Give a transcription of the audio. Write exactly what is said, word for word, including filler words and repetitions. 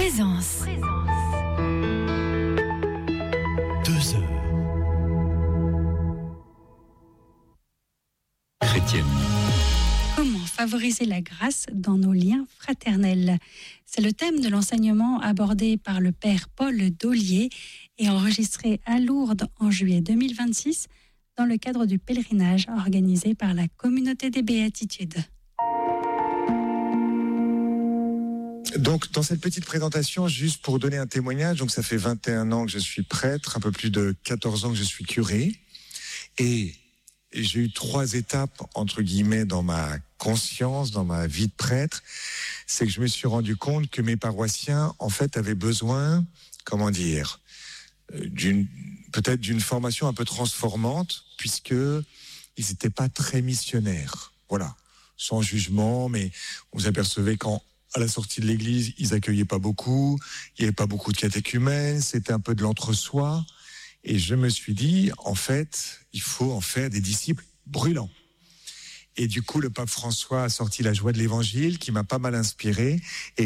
Présence. Deux heures. Chrétienne. Comment favoriser la grâce dans nos liens fraternels? C'est le thème de l'enseignement abordé par le père Paul Daulier et enregistré à Lourdes en juillet deux mille vingt-six dans le cadre du pèlerinage organisé par la Communauté des Béatitudes. Donc, dans cette petite présentation, juste pour donner un témoignage, donc ça fait vingt et un ans que je suis prêtre, un peu plus de quatorze ans que je suis curé, et j'ai eu trois étapes, entre guillemets, dans ma conscience, dans ma vie de prêtre. C'est que je me suis rendu compte que mes paroissiens, en fait, avaient besoin, comment dire, d'une, peut-être d'une formation un peu transformante, puisque ils n'étaient pas très missionnaires. Voilà. Sans jugement, mais vous apercevez qu'en à la sortie de l'église, ils accueillaient pas beaucoup, il y avait pas beaucoup de catéchumènes, c'était un peu de l'entre-soi. Et je me suis dit, en fait, il faut en faire des disciples brûlants. Et du coup, le pape François a sorti La Joie de l'Évangile, qui m'a pas mal inspiré. Et